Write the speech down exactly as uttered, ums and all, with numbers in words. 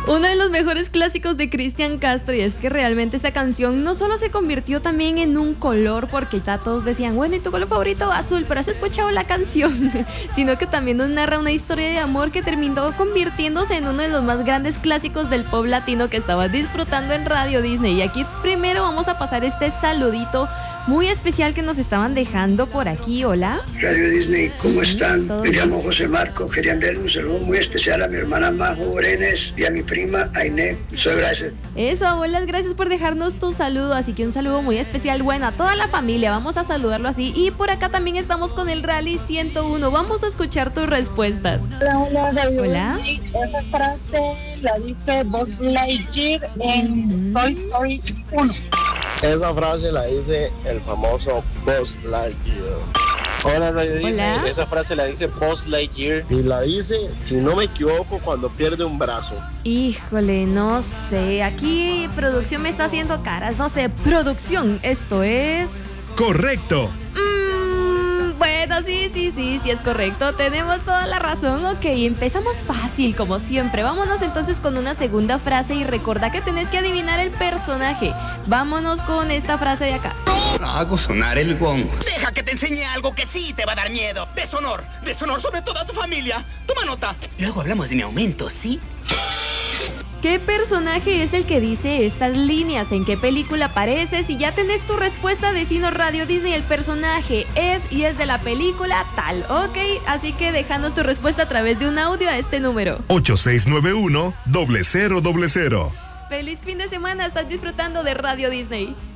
Uno de los mejores clásicos de Cristian Castro, y es que realmente esta canción no solo se convirtió también en un color, porque ya todos decían, bueno, ¿y tu color favorito? Azul, pero has escuchado la canción, sino que también nos narra una historia de amor que terminó convirtiéndose en uno de los más grandes clásicos del pop latino que estabas disfrutando en Radio Disney. Y aquí primero vamos a pasar este saludito muy especial que nos estaban dejando por aquí. Hola. Radio Disney, ¿cómo están? Me llamo José Marco. Quería enviar un saludo muy especial a mi hermana Majo Orenes y a mi prima Ainé. Muchas gracias. Eso, abuelas, gracias por dejarnos tu saludo. Así que un saludo muy especial, bueno, a toda la familia. Vamos a saludarlo así. Y por acá también estamos con el Rally ciento uno. Vamos a escuchar tus respuestas. Hola, hola, Radio Hola. Disney. Esa frase la dice Buzz Lightyear en Toy Story uno. Esa frase la dice el famoso Buzz Lightyear. Hola, Radio Disney. Hola. Esa frase la dice Buzz Lightyear. Y la dice, si no me equivoco, cuando pierde un brazo. Híjole, no sé. Aquí producción me está haciendo caras. No sé, producción, esto es... Correcto. Mm, bueno, sí, sí, sí, sí es correcto. Tenemos toda la razón. Ok, empezamos fácil, como siempre. Vámonos entonces con una segunda frase y recordá que tenés que adivinar el personaje. Vámonos con esta frase de acá. Hago sonar el gong. Deja que te enseñe algo que sí te va a dar miedo. Deshonor, deshonor sobre toda tu familia. Toma nota. Luego hablamos de mi aumento, ¿sí? ¿Qué personaje es el que dice estas líneas? ¿En qué película aparece? Si ya tenés tu respuesta, decinos Radio Disney. El personaje es y es de la película tal. Ok, así que déjanos tu respuesta a través de un audio a este número. ocho seis nueve uno, cero cero cero cero. Feliz fin de semana, estás disfrutando de Radio Disney.